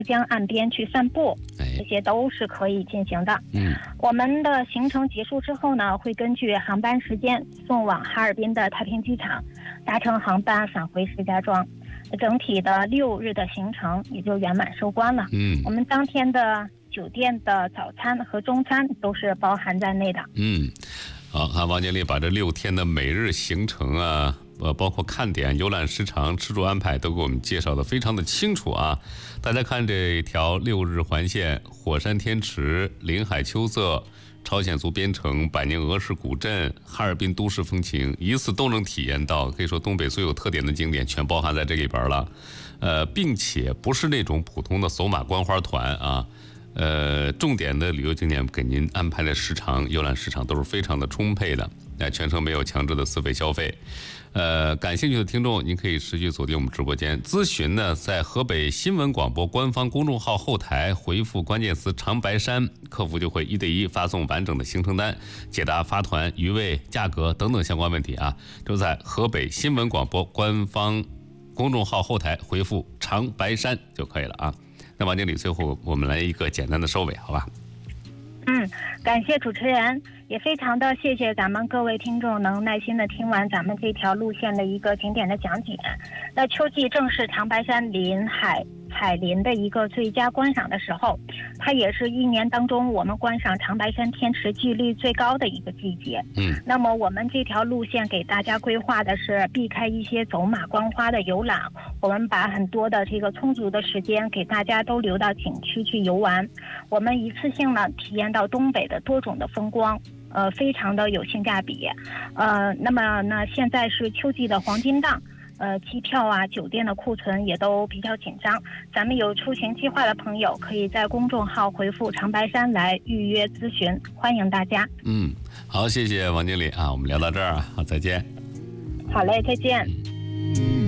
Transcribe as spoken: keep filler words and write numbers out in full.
江岸边去散步，这些都是可以进行的。 嗯， 我们的行程结束之后呢，会根据航班时间送往哈尔滨的太平机场，搭乘航班返回石家庄。整体的六日的行程也就圆满收官了。 嗯， 我们当天的酒店的早餐和中餐都是包含在内的。 嗯，好，看王经理把这六天的每日行程啊，呃，包括看点、游览时长、吃住安排都给我们介绍的非常的清楚啊。大家看这条六日环线，火山天池、林海秋色、朝鲜族边城、百年俄式古镇、哈尔滨都市风情，一次都能体验到。可以说东北最有特点的景点全包含在这里边了，呃，并且不是那种普通的走马观花团啊。呃，重点的旅游景点给您安排的时长、游览时长都是非常的充沛的，那全程没有强制的自费消费。呃，感兴趣的听众，您可以持续锁定我们直播间咨询呢，在河北新闻广播官方公众号后台回复关键词"长白山"，客服就会一对一发送完整的行程单，解答发团、余位、价格等等相关问题啊。就在河北新闻广播官方公众号后台回复"长白山"就可以了啊。那王经理，最后我们来一个简单的收尾，好吧？ 嗯，感谢主持人，也非常的谢谢咱们各位听众能耐心的听完咱们这条路线的一个景点的讲解。那秋季正是长白山林海彩林的一个最佳观赏的时候，它也是一年当中我们观赏长白山天池几率最高的一个季节。 嗯， 那么我们这条路线给大家规划的是避开一些走马观花的游览，我们把很多的这个充足的时间给大家都留到景区去游玩，我们一次性呢体验到东北的多种的风光，呃，非常的有性价比。呃，那么呢，现在是秋季的黄金档。呃，机票啊、酒店的库存也都比较紧张，咱们有出行计划的朋友，可以在公众号回复"长白山"来预约咨询，欢迎大家。 嗯，好，谢谢王经理啊，我们聊到这儿啊，好，再见。 好嘞，再见。 嗯